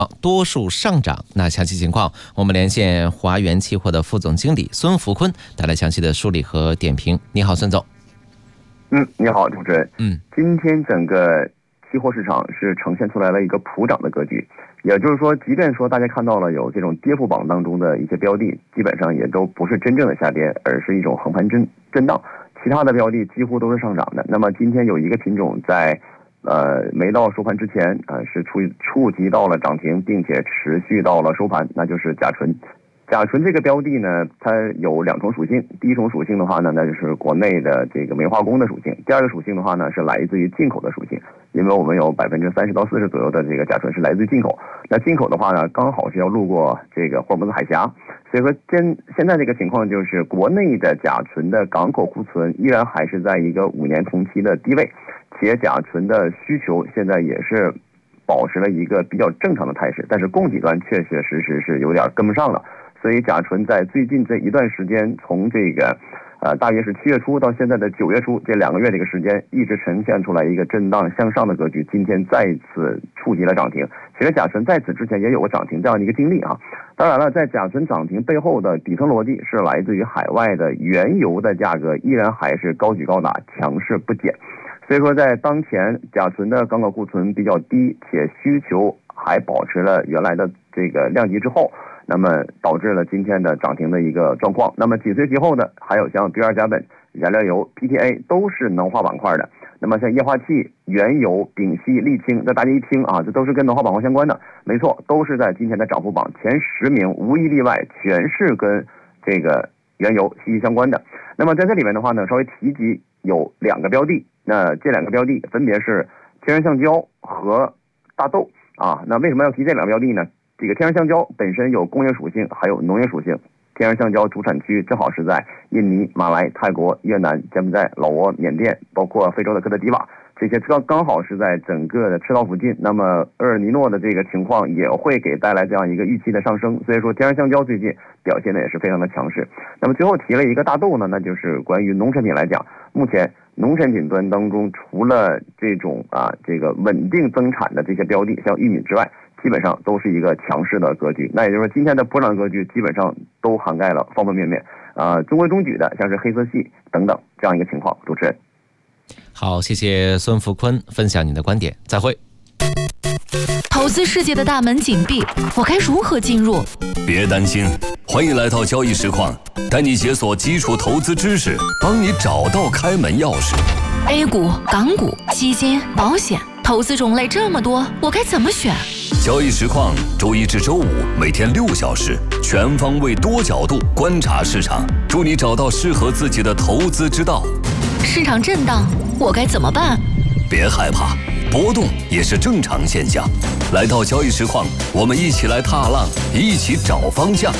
多数上涨。那详细情况，我们连线华源期货的副总经理孙福坤，带来详细的梳理和点评。你好，孙总。 你好，主持人。今天整个期货市场是呈现出来了一个普涨的格局，也就是说，即便说大家看到了有这种跌幅榜当中的一些标的，基本上也都不是真正的下跌，而是一种横盘震荡。其他的标的几乎都是上涨的。那么今天有一个品种在没到收盘之前是触及到了涨停，并且持续到了收盘，那就是甲醇。甲醇这个标的呢，它有两重属性。第一种属性的话呢，那就是国内的这个煤化工的属性；第二个属性的话呢，是来自于进口的属性。因为我们有30%到40%左右的这个甲醇是来自于进口。那进口的话呢，刚好是要路过这个霍尔木兹海峡，所以说现在这个情况就是国内的甲醇的港口库存依然还是在一个5年同期的低位，且甲醇的需求现在也是保持了一个比较正常的态势，但是供给端确确实实是有点跟不上了。所以甲醇在最近这一段时间，从这个大约是7月初到现在的9月初这2个月这个时间，一直呈现出来一个震荡向上的格局。今天再次触及了涨停。其实甲醇在此之前也有过涨停这样的一个经历啊。当然了，在甲醇涨停背后的底层逻辑是来自于海外的原油的价格依然还是高举高打，强势不减。所以说在当前甲醇的港口库存比较低，且需求还保持了原来的这个量级之后，那么导致了今天的涨停的一个状况。那么紧随其后的还有像第二甲苯、燃料油、PTA 都是能化板块的。那么像液化气、原油、丙烯、沥青，这大家一听啊，这都是跟能化板块相关的，没错，都是在今天的涨幅榜前10名，无一例外全是跟这个原油息息相关的。那么在这里面的话呢，稍微提及有2个标的，那这2个标的分别是天然橡胶和大豆啊。那为什么要提这2个标的呢？这个天然橡胶本身有工业属性，还有农业属性。天然橡胶主产区正好是在印尼、马来、泰国、越南、柬埔寨、老挝、缅甸，包括非洲的科特迪瓦，这些刚好是在整个的赤道附近。那么厄尔尼诺的这个情况也会给带来这样一个预期的上升，所以说天然橡胶最近表现的也是非常的强势。那么最后提了一个大豆呢，那就是关于农产品来讲，目前农产品端当中除了这种这个稳定增产的这些标的，像玉米之外，基本上都是一个强势的格局。那也就是说，今天的普涨格局基本上都涵盖了方方面面，中规中矩的，像是黑色系等等这样一个情况。主持人， 好，谢谢孙福坤分享你的观点，再会。 投资世界的大门紧闭，我该如何进入？ 别担心，欢迎来到交易实况，带你解锁基础投资知识，帮你找到开门钥匙。 A 股、港股、基金、保险，投资种类这么多，我该怎么选？ 交易实况周一至周五每天6小时，全方位多角度观察市场，助你找到适合自己的投资之道。 市场震荡，我该怎么办？ 别害怕，波动也是正常现象。来到交易实况，我们一起来踏浪，一起找方向。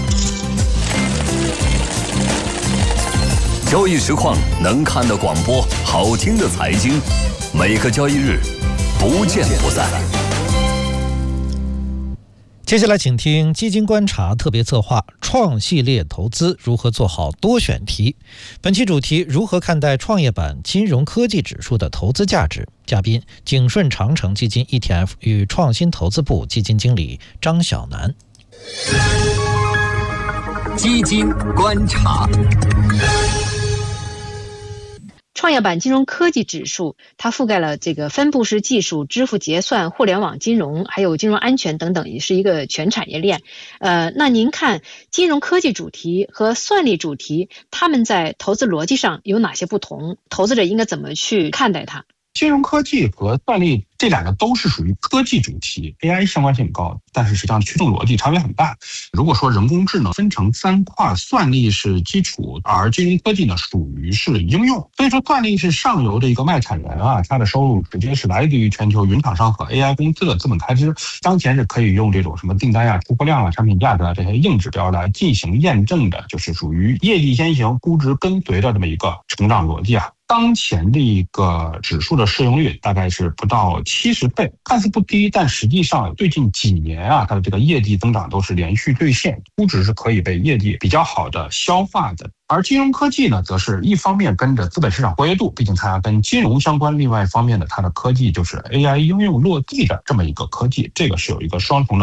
交易实况能看的广播，好听的财经，每个交易日不见不散。 接下来请听基金观察特别策划创系列投资如何做好多选题。本期主题：如何看待创业板金融科技指数的投资价值？嘉宾：景顺长城基金 ETF 与创新投资部基金经理张晓楠。 基金观察。 创业板金融科技指数，它覆盖了这个分布式技术、支付结算、互联网金融，还有金融安全等等，也是一个全产业链。那您看金融科技主题和算力主题，他们在投资逻辑上有哪些不同？投资者应该怎么去看待它？ 金融科技和算力这2个都是属于科技主题 ，AI 相关性高，但是实际上驱动逻辑差别很大。如果说人工智能分成3块，算力是基础，而金融科技呢属于是应用。所以说算力是上游的一个卖产人它的收入直接是来自于全球云厂商和 AI 公司的资本开支，当前是可以用这种什么订单出货量产品价格这些硬指标来进行验证的，就是属于业绩先行、估值跟随的这么一个成长逻辑。当前的一个指数的市盈率大概是不到 70倍，看似不低，但实际上最近几年啊，它的这个业绩增长都是连续兑现，估值是可以被业绩比较好的消化的。而金融科技呢，则是一方面跟着资本市场活跃度，毕竟它跟金融相关；另外一方面呢，它的科技就是 AI 应用落地的这么一个科技，这个是有一个双重的